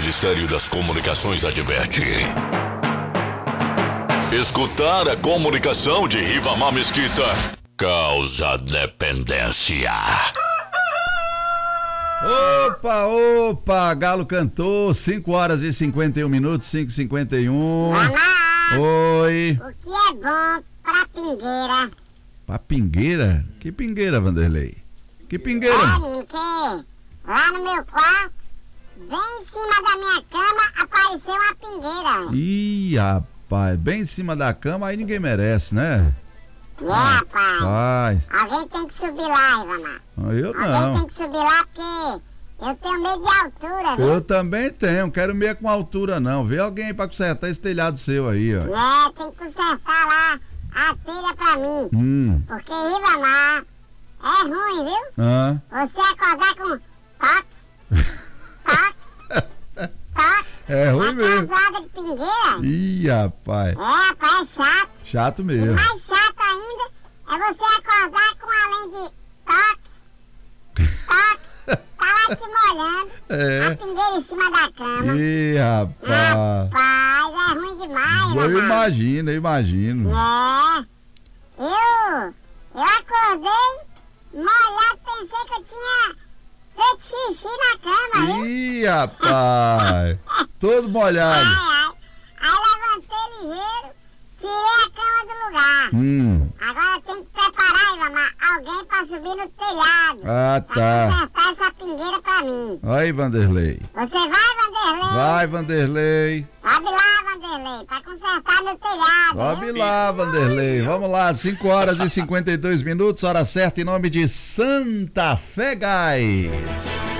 Ministério das Comunicações adverte. Escutar a comunicação de Rivamar Mesquita causa dependência. Opa, Galo cantou, 5 horas e 51 minutos, 5h51. Oi. O que é bom pra pingueira? Pra pingueira? Que pingueira, Vanderlei? Que pingueira? Menino, que lá no meu quarto, bem em cima da minha cama, apareceu uma pingueira. Ih, rapaz, bem em cima da cama, aí ninguém merece, né? Rapaz. Alguém tem que subir lá, Rivamar. Eu Alguém não. tem que subir lá porque eu tenho medo de altura, viu? Eu também tenho, não quero meio com altura não. Vê alguém pra consertar esse telhado seu aí, ó. Tem que consertar lá a telha pra mim. Porque Rivamar é ruim, viu? Você acordar com toque. É ruim mesmo. Casada de pingueira? Ih, rapaz. Rapaz, é chato. Chato O mesmo. mais chato ainda é você acordar com além de toque, tá lá te molhando, a pingueira em cima da cama. Ih, rapaz. Rapaz, é ruim demais, Eu rapaz. imagino. Eu acordei molhado, pensei que eu tinha feito xixi na cama, viu? Ih, rapaz. Todo molhado. Aí levantei ligeiro, tirei a cama do lugar. Agora tem que preparar, Rivamar, alguém pra subir no telhado. Ah, Pra tá. consertar essa pingueira pra mim. Aí, Vanderlei. Você vai, Vanderlei? Vai, Vanderlei. Sobe lá, Vanderlei, pra consertar meu telhado. Sobe lá, Vanderlei. Vamos lá, 5 horas e 52 minutos, hora certa, em nome de Santa Fé Gás.